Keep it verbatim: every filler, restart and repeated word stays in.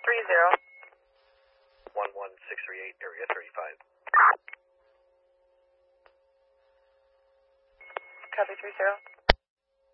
three zero. one one six three eight, area thirty-five. Copy three zero.